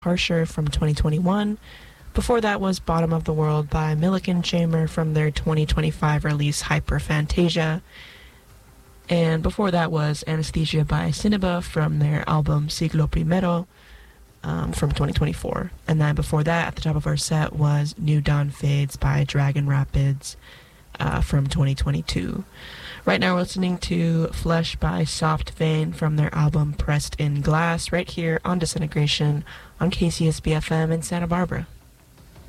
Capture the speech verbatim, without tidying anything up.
Harsher from twenty twenty-one. Before that was Bottom of the World by Milliken Chamber from their twenty twenty-five release Hyperphantasia. And before that was Anesthesia by Cinnaba from their album Siglo Primero um, from twenty twenty-four. And then before that, at the top of our set, was New Dawn Fades by Dragon Rapids uh, from twenty twenty-two. Right now we're listening to Flesh by Soft Vein from their album Pressed in Glass right here on Disintegration on K C S B F M in Santa Barbara.